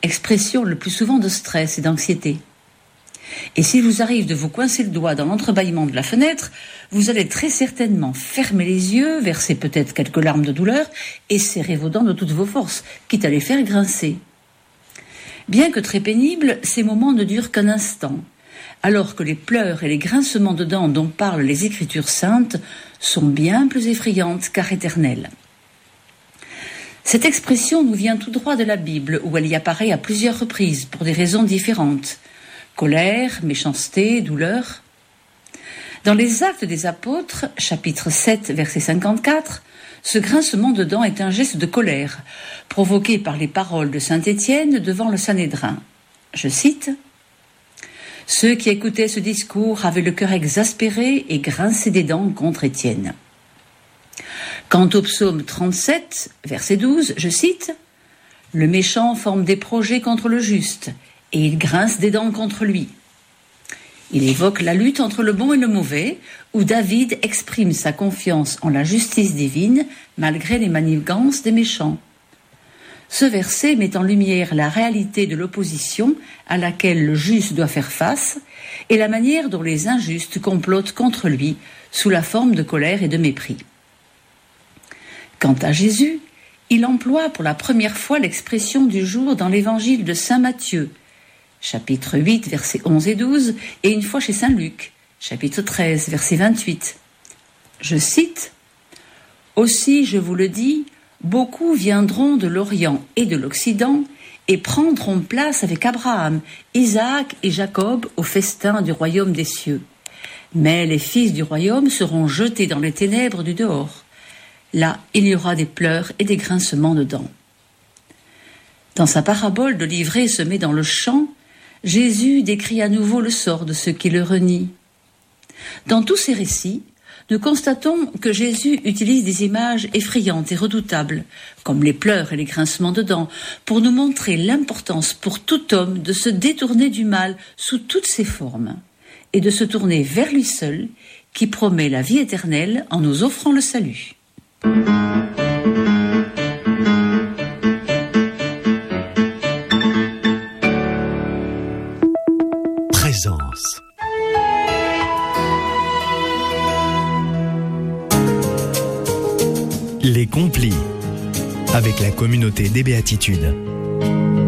expression le plus souvent de stress et d'anxiété. Et s'il vous arrive de vous coincer le doigt dans l'entrebâillement de la fenêtre, vous allez très certainement fermer les yeux, verser peut-être quelques larmes de douleur et serrer vos dents de toutes vos forces, quitte à les faire grincer. Bien que très pénibles, ces moments ne durent qu'un instant, alors que les pleurs et les grincements de dents dont parlent les Écritures saintes sont bien plus effrayantes car éternelles. Cette expression nous vient tout droit de la Bible, où elle y apparaît à plusieurs reprises pour des raisons différentes. Colère, méchanceté, douleur. Dans les Actes des Apôtres, chapitre 7, verset 54, ce grincement de dents est un geste de colère, provoqué par les paroles de saint Étienne devant le Sanhédrin. Je cite « Ceux qui écoutaient ce discours avaient le cœur exaspéré et grinçaient des dents contre Étienne. » Quant au psaume 37, verset 12, je cite « Le méchant forme des projets contre le juste, et il grince des dents contre lui. » Il évoque la lutte entre le bon et le mauvais, où David exprime sa confiance en la justice divine malgré les manigances des méchants. Ce verset met en lumière la réalité de l'opposition à laquelle le juste doit faire face et la manière dont les injustes complotent contre lui sous la forme de colère et de mépris. Quant à Jésus, il emploie pour la première fois l'expression du jour dans l'évangile de saint Matthieu, chapitre 8, versets 11 et 12, et une fois chez saint Luc, chapitre 13, verset 28. Je cite « Aussi, je vous le dis, beaucoup viendront de l'Orient et de l'Occident et prendront place avec Abraham, Isaac et Jacob au festin du royaume des cieux. Mais les fils du royaume seront jetés dans les ténèbres du dehors. Là, il y aura des pleurs et des grincements de dents. » Dans sa parabole de l'ivraie semée dans le champ, Jésus décrit à nouveau le sort de ceux qui le renient. Dans tous ces récits, nous constatons que Jésus utilise des images effrayantes et redoutables, comme les pleurs et les grincements de dents, pour nous montrer l'importance pour tout homme de se détourner du mal sous toutes ses formes, et de se tourner vers lui seul, qui promet la vie éternelle en nous offrant le salut. Présence. Les Complis, avec la communauté des Béatitudes.